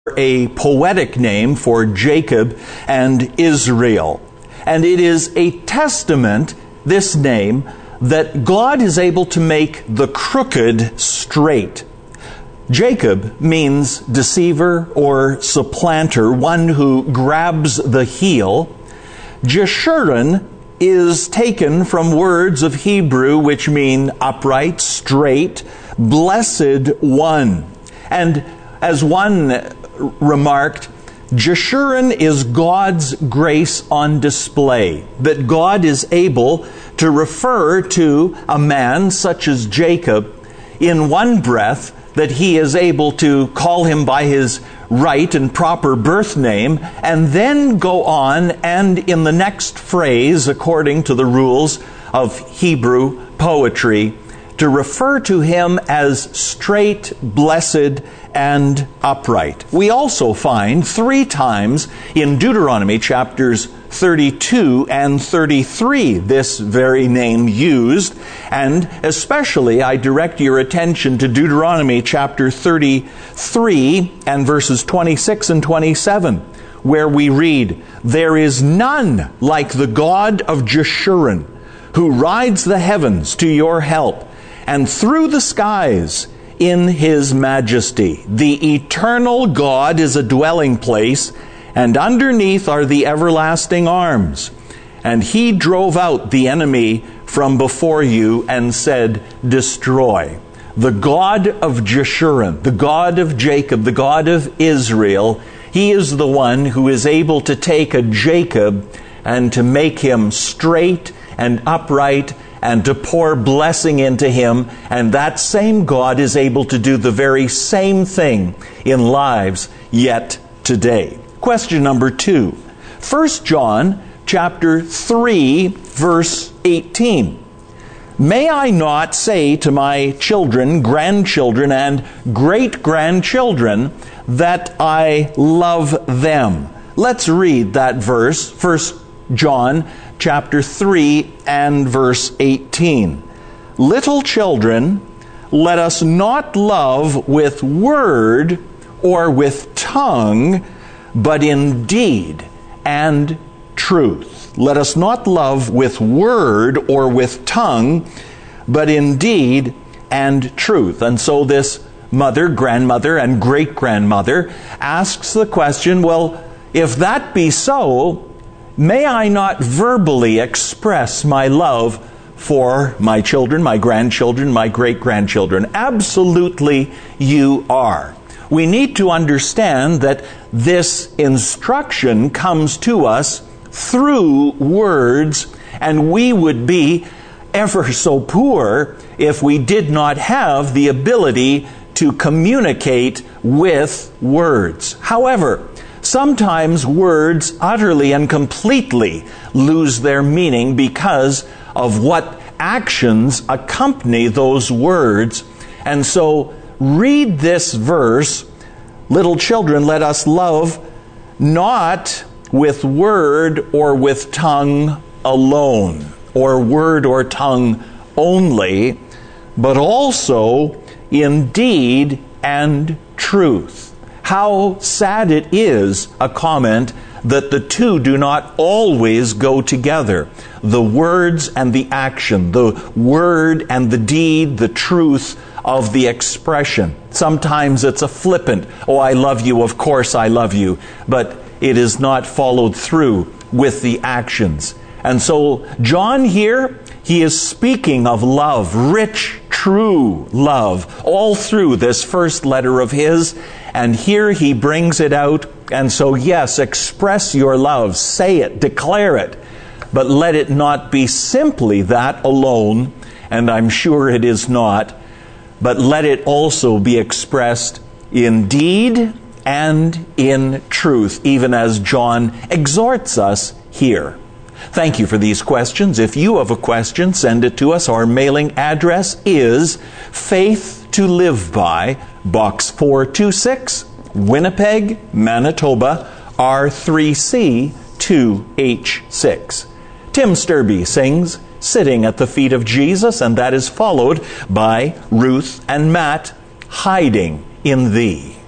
a poetic name for Jacob and Israel. And it is a testament, this name, that God is able to make the crooked straight. Jacob means deceiver or supplanter, one who grabs the heel. Jeshurun is taken from words of Hebrew which mean upright, straight, blessed one. And as one remarked, Jeshurun is God's grace on display, that God is able to refer to a man such as Jacob in one breath, that he is able to call him by his right and proper birth name, and then go on and in the next phrase, according to the rules of Hebrew poetry, to refer to him as straight, blessed, and upright. We also find 3 times in Deuteronomy chapters 32 and 33 this very name used, and especially I direct your attention to Deuteronomy chapter 33 and verses 26 and 27, where we read, "There is none like the God of Jeshurun, who rides the heavens to your help, and through the skies in his majesty. The eternal God is a dwelling place, and underneath are the everlasting arms. And he drove out the enemy from before you and said, destroy." The God of Jeshurun, the God of Jacob, the God of Israel, he is the one who is able to take a Jacob and to make him straight and upright and to pour blessing into him. And that same God is able to do the very same thing in lives yet today. Question number 2. 1 John chapter 3, verse 18. "May I not say to my children, grandchildren, and great-grandchildren that I love them?" Let's read that verse, 1 John chapter 3 and verse 18. "Little children, let us not love with word or with tongue, but in deed and truth." Let us not love with word or with tongue, but in deed and truth. And so this mother, grandmother, and great-grandmother asks the question, well, if that be so, may I not verbally express my love for my children, my grandchildren, my great-grandchildren? Absolutely you are. We need to understand that this instruction comes to us through words, and we would be ever so poor if we did not have the ability to communicate with words. However, sometimes words utterly and completely lose their meaning because of what actions accompany those words. And so read this verse, "Little children, let us love not with word or with tongue alone, or word or tongue only, but also in deed and truth." How sad it is, a comment, that the two do not always go together. The words and the action, the word and the deed, the truth of the expression. Sometimes it's a flippant, "Oh, I love you, of course I love you," but it is not followed through with the actions. And so John here, he is speaking of love, rich, true love, all through this first letter of his. And here he brings it out. And so yes, express your love, say it, declare it, but let it not be simply that alone, and I'm sure it is not, but let it also be expressed in deed and in truth, even as John exhorts us here. Thank you for these questions. If you have a question, send it to us. Our mailing address is Faith to Live By, Box 426, Winnipeg, Manitoba, R3C 2H6. Tim Sturby sings "Sitting at the Feet of Jesus," and that is followed by Ruth and Matt, "Hiding in Thee."